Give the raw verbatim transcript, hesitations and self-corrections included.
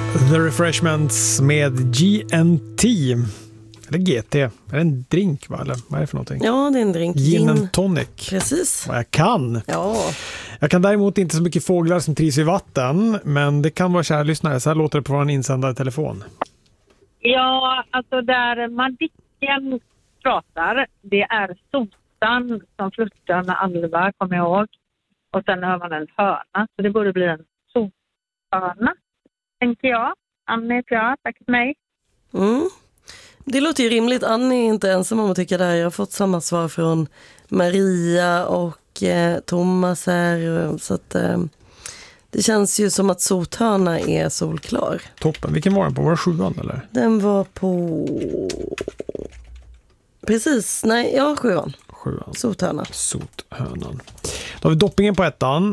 The Refreshments med G N T. Eller G T. Är det en drink, va? Eller vad är det för någonting? Ja, det är en drink. Gin and tonic. Precis. Vad jag kan. Ja. Jag kan däremot inte så mycket fåglar som trivs i vatten, men det kan vara kära lyssnare. Så här låter det på vår insändare telefon. Ja, alltså där Madicken pratar, det är sotan som flörtar med Alva, kommer jag ihåg. Och sen hör man en höna, så det borde bli en sothörna, tänker jag. Annie heter jag, tack för mig. Mm. Det låter ju rimligt. Annie är inte ensam om att tycka det här. Jag har fått samma svar från Maria och eh, Thomas här. Så att, eh, det känns ju som att sothörna är solklar. Toppen. Vilken var den på? Var det sjuan eller? Den var på... Precis. Nej, ja, sjuan. Sjuan. Sothörna. Sothörnan. Då har vi doppingen på ettan.